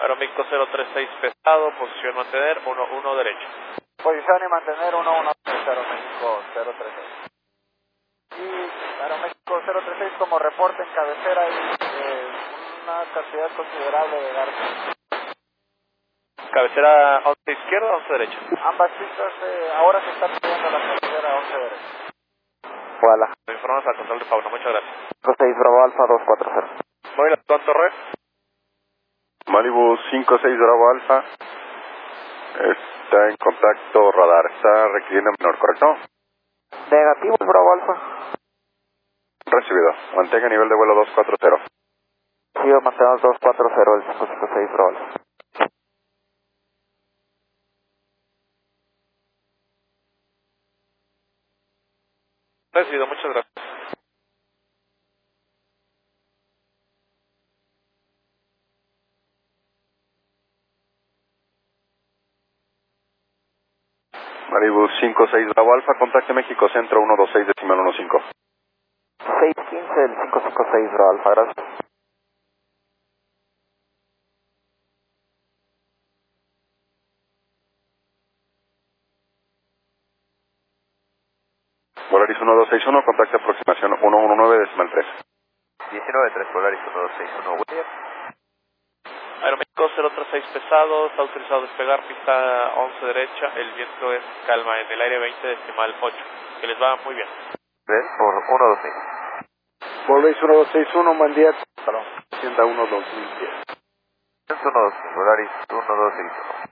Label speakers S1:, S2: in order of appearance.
S1: Aeroméxico 036 pesado, posición mantener, 11 derecho.
S2: Posición y mantener 110 Aeroméxico 036. Y Aeroméxico 036 como reporte en cabecera hay una cantidad considerable de garza.
S1: Cabecera 11 izquierda, 11 derecha.
S2: Ambas pistas ahora se están pidiendo la cabecera 11 derecha.
S3: Guadalajara.
S1: Me informas al control de fauna, muchas gracias.
S3: 56 Bravo Alfa 240.
S1: Voy a la torre.
S4: Malibu 56 Bravo Alfa. Está en contacto radar. Está requiriendo menor, ¿correcto?
S3: Negativo Bravo Alfa.
S4: Recibido. Mantenga nivel de vuelo 240.
S3: Sí, mantenemos 240 el 556 Bravo Alfa.
S1: Recibido, muchas gracias.
S4: Malibu 56 Bravo Alfa, contacte México Centro 126.15.
S3: 615 el 556 Bravo Alfa, gracias.
S4: Volaris 1261, contacte aproximación 119.3.
S3: 19-3 Volaris 1261 William.
S1: Aeroméxico 036 pesado, está autorizado a despegar, pista 11 derecha, el viento es calma en el aire 20 decimal 8. Que les va muy bien.
S3: 3 por 126.
S2: Volaris 1261, buen día. Hacienda 12010.
S3: 126 Volaris 1261.